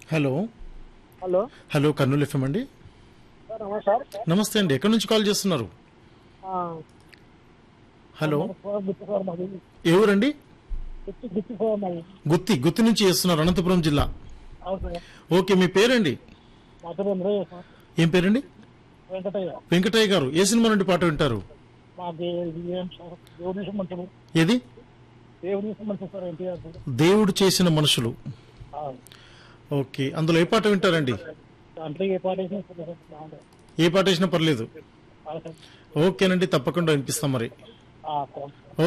Hello hello hello Kurnool FM అండి. Sir నమస్కారం. నమస్తే అండి, ఎక్కడి నుంచి కాల్ చేస్తున్నారు? హలో, గుత్తి సార్ మాది. ఏ ఊరండి? గుత్తి సార్ మాది. గుత్తి నుంచి చేస్తున్నారు, అనంతపురం జిల్లా. అవును సార్. ఓకే, మీ పేరండి? మా పేరు వెంకటయ్య సార్. ఏం పేరండి? వెంకటయ్య. వెంకటయ్య గారు, ఏ సినిమా నుండి పాట వింటారు? మా ఏం సార్ దేవుడి సంబంధించిన ఏది? దేవుడి సంబంధించిన సార్ ఎన్టీఆర్ సార్. దేవుడు చేసిన మనుషులు. ఆ, ఓకే, అందులో ఏ పాట వింటారండి? దాంట్లో ఏ పాట వేసినా సరే సార్ బాగుంటుంది. ఏ పాట వేసినా పర్లేదు. అవును సార్. ఓకేనండి, తప్పకుండా వినిపిస్తాం మరి. సార్